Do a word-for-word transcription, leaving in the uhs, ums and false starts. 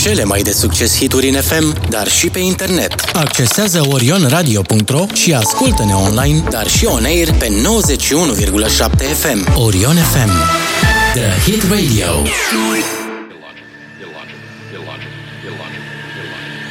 cele mai de succes hituri în F M, dar și pe internet. Accesează orion radio punct ro și ascultă-ne online, dar și on air pe nouăzeci și unu virgulă șapte F M. Orion F M, The Hit Radio.